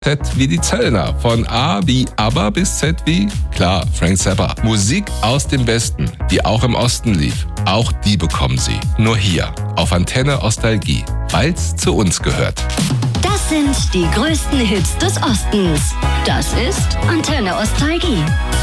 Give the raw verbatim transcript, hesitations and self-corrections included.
Z wie die Zöllner. Von A wie ABBA bis Z wie, klar, Frank Zappa. Musik aus dem Westen, die auch im Osten lief. Auch die bekommen Sie. Nur hier, auf Antenne Nostalgie, weil's zu uns gehört. Das sind die größten Hits des Ostens. Das ist Antenne Nostalgie.